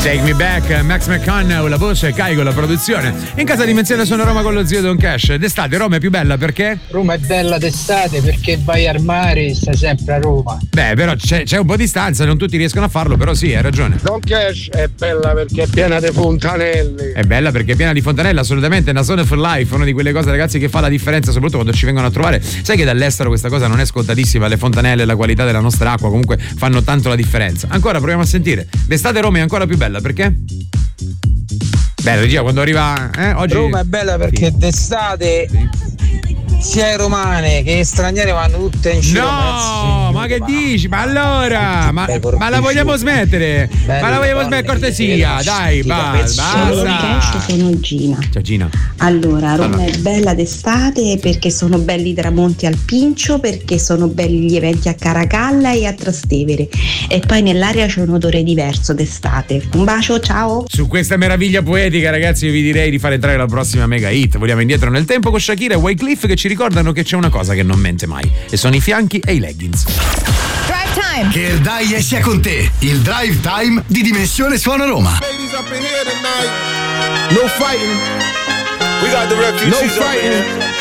Take Me Back, Max McConnell, la voce, Caigo, la produzione. In casa Dimensione Sono Roma con lo zio Don Cash. D'estate Roma è più bella perché? Roma è bella d'estate perché vai al mare e stai sempre a Roma. Beh, però c'è un po' di distanza, non tutti riescono a farlo, però sì, hai ragione. Don Cash è bella perché è piena di fontanelle. È bella perché è piena di fontanelle, assolutamente, è una zone for life, una di quelle cose, ragazzi, che fa la differenza, soprattutto quando ci vengono a trovare. Sai che dall'estero questa cosa non è scontatissima, le fontanelle, la qualità della nostra acqua comunque fanno tanto la differenza. Ancora proviamo a sentire. D'estate Roma è ancora più bella perché? Beh, regia, quando arriva oggi. Roma è bella perché d'estate sia romane che straniere vanno tutte in giro. No, ma che dici? Ma allora, ma la vogliamo smettere? Ma la vogliamo smettere, cortesia, dai, basta. Sono Gina. Ciao Gina. Allora, Roma è bella d'estate perché sono belli i tramonti al Pincio, perché sono belli gli eventi a Caracalla e a Trastevere. E poi nell'aria c'è un odore diverso d'estate. Un bacio, ciao. Su questa meraviglia poetica, ragazzi, io vi direi di far entrare la prossima mega hit. Vogliamo indietro nel tempo con Shakira e Wycliffe che ci ricordano che c'è una cosa che non mente mai e sono i fianchi e i leggings. Drive Time. Che il Dai sia con te. Il Drive Time di Dimensione Suona Roma. Ladies up in here tonight. No fighting. We got the refugees up in here.